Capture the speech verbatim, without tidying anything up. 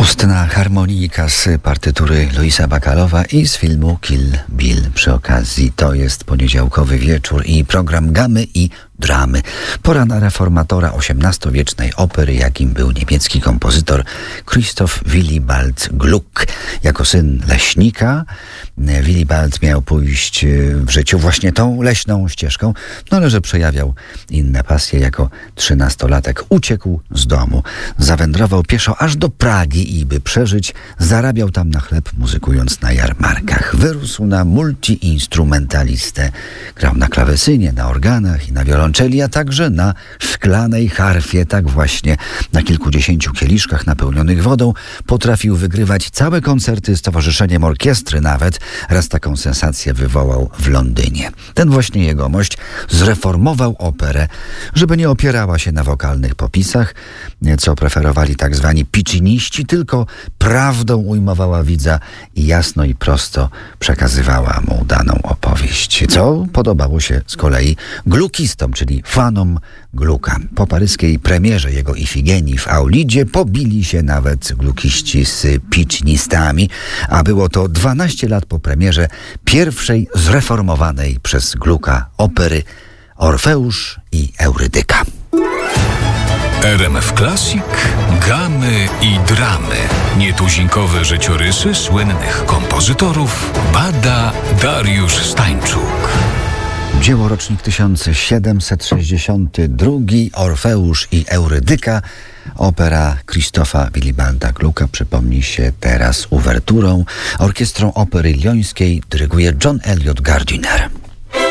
Ustna harmonika z partytury Louisa Bacalowa i z filmu Kill Bill. Przy okazji to jest poniedziałkowy wieczór i program Gamy i Dramy. Pora na reformatora osiemnastowiecznej opery, jakim był niemiecki kompozytor Christoph Willibald Gluck. Jako syn leśnika Willibald miał pójść w życiu właśnie tą leśną ścieżką, no ale że przejawiał inne pasje. Jako trzynastolatek uciekł z domu, zawędrował pieszo aż do Pragi i by przeżyć, zarabiał tam na chleb, muzykując na jarmarkach. Wyrósł na multiinstrumentalistę. Grał na klawesynie, na organach i na wiolonczeli, a także na szklanej harfie. Tak właśnie na kilkudziesięciu kieliszkach napełnionych wodą potrafił wygrywać całe koncerty z towarzyszeniem orkiestry nawet. Raz taką sensację wywołał w Londynie. Ten właśnie jegomość zreformował operę, żeby nie opierała się na wokalnych popisach, co preferowali tak zwani picciniści, tylko prawdą ujmowała widza i jasno i prosto przekazywała mu daną opowieść, co podobało się z kolei gluckistom, czyli fanom Glucka. Po paryskiej premierze jego Ifigenii w Aulidzie pobili się nawet gluckiści z piccinistami, a było to dwanaście lat po premierze pierwszej zreformowanej przez Glucka opery Orfeusz i Eurydyka. R M F Classic, Gamy i Dramy. Nietuzinkowe życiorysy słynnych kompozytorów bada Dariusz Stańczuk. Dzieło rocznik tysiąc siedemset sześćdziesiąty drugi, Orfeusz i Eurydyka. Opera Christopha Willibalda Glucka przypomni się teraz uwerturą. Orkiestrą Opery Lyońskiej dyryguje John Eliot Gardiner.